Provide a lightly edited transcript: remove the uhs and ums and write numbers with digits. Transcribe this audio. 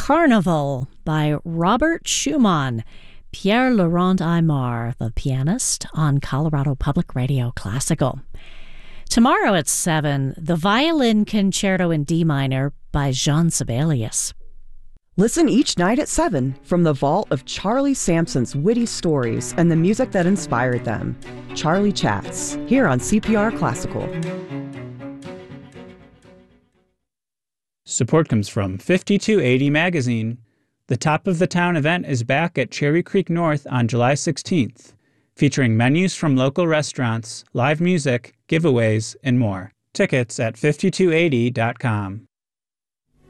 Carnival by Robert Schumann. Pierre-Laurent Aymar, the pianist, on Colorado Public Radio Classical. Tomorrow at 7, the Violin Concerto in D minor by Jean Sibelius. Listen each night at 7 from the vault of Charlie Sampson's witty stories and the music that inspired them. Charlie Chats, here on CPR Classical. Support comes from 5280 Magazine. The Top of the Town event is back at Cherry Creek North on July 16th, featuring menus from local restaurants, live music, giveaways, and more. Tickets at 5280.com.